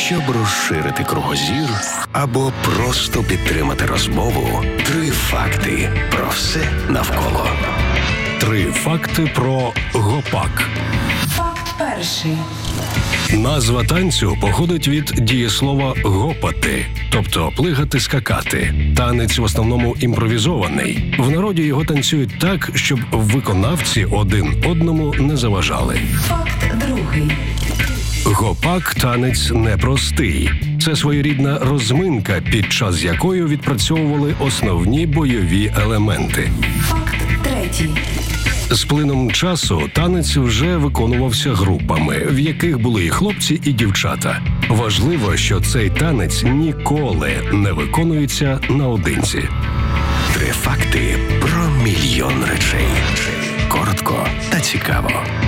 Щоб розширити кругозір або просто підтримати розмову, 3 факти про все навколо. 3 факти про гопак. Факт перший. Назва танцю походить від дієслова «гопати», тобто плигати, скакати. Танець в основному імпровізований. В народі його танцюють так, щоб виконавці один одному не заважали. Факт другий. Гопак – танець непростий. Це своєрідна розминка, під час якої відпрацьовували основні бойові елементи. Факт третій. З плином часу танець вже виконувався групами, в яких були і хлопці, і дівчата. Важливо, що цей танець ніколи не виконується наодинці. 3 факти про мільйон речей. Коротко та цікаво.